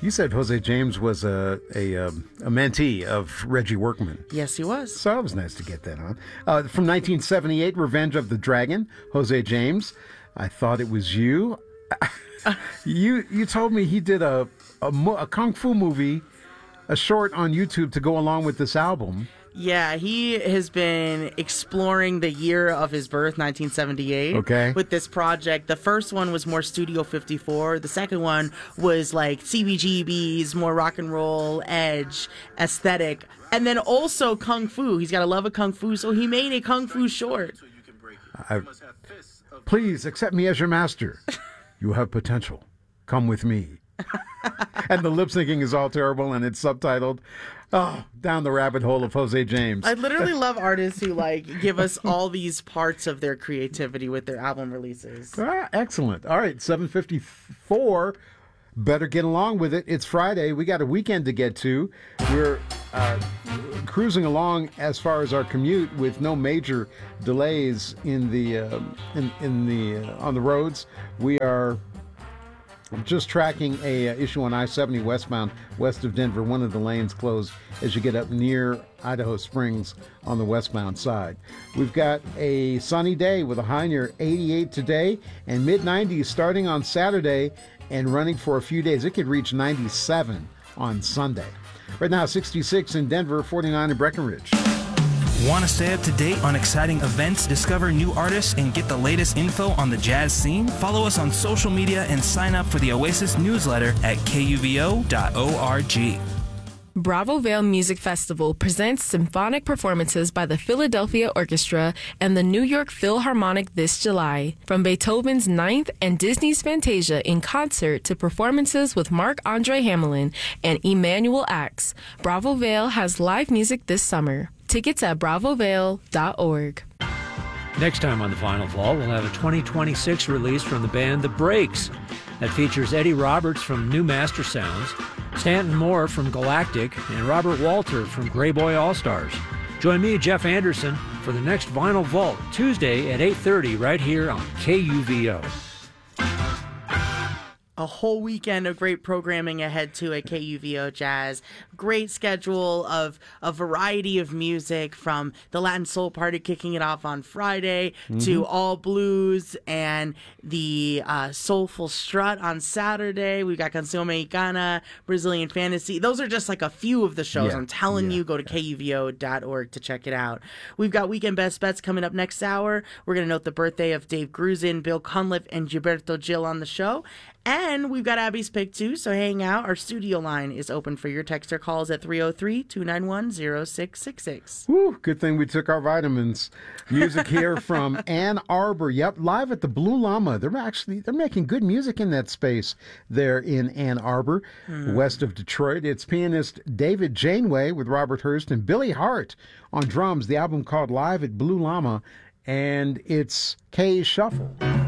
You said Jose James was a mentee of Reggie Workman. Yes, he was. So it was nice to get that on. From 1978, Revenge of the Dragon, Jose James. I Thought It Was You. You told me he did a kung fu movie, a short on YouTube to go along with this album. Yeah, he has been exploring the year of his birth, 1978, okay, with this project. The first one was more Studio 54. The second one was like CBGB's, more rock and roll, edge, aesthetic. And then also Kung Fu. He's got a love of Kung Fu, so he made a Kung Fu short. Please accept me as your master. You have potential. Come with me. And the lip syncing is all terrible, and it's subtitled. Oh, down the rabbit hole of Jose James. I literally love artists who give us all these parts of their creativity with their album releases. Excellent. All right, 7:54. Better get along with it. It's Friday. We got a weekend to get to. We're cruising along as far as our commute with no major delays on the roads. We are just tracking a issue on I-70 westbound, west of Denver. One of the lanes closed as you get up near Idaho Springs on the westbound side. We've got a sunny day with a high near 88 today and mid-90s starting on Saturday and running for a few days. It could reach 97 on Sunday. Right now, 66 in Denver, 49 in Breckenridge. Want to stay up to date on exciting events, discover new artists, and get the latest info on the jazz scene? Follow us on social media and sign up for the Oasis newsletter at kuvo.org. Bravo Vale Music Festival presents symphonic performances by the Philadelphia Orchestra and the New York Philharmonic this July. From Beethoven's Ninth and Disney's Fantasia in concert to performances with Marc-Andre Hamelin and Emanuel Ax, Bravo Vale has live music this summer. Tickets at bravovale.org. Next time on The Final Fall, we'll have a 2026 release from the band The Breaks that features Eddie Roberts from New Master Sounds, Stanton Moore from Galactic, and Robert Walter from Grey Boy All-Stars. Join me, Jeff Anderson, for the next Vinyl Vault, Tuesday at 8:30 right here on KUVO. A whole weekend of great programming ahead to at KUVO Jazz. Great schedule of a variety of music, from the Latin Soul Party kicking it off on Friday to All Blues and the Soulful Strut on Saturday. We've got Canción Mexicana, Brazilian Fantasy. Those are just a few of the shows. I'm telling you, go to kuvo.org to check it out. We've got Weekend Best Bets coming up next hour. We're going to note the birthday of Dave Grusin, Bill Cunliffe, and Gilberto Gil on the show. And we've got Abby's Pick too, so hang out. Our studio line is open for your text or calls at 303-291-0666. Woo, good thing we took our vitamins. Music here from Ann Arbor. Yep, live at the Blue Llama. They're making good music in that space there in Ann Arbor, west of Detroit. It's pianist David Janeway with Robert Hurst and Billy Hart on drums. The album called Live at Blue Llama, and it's K's Shuffle.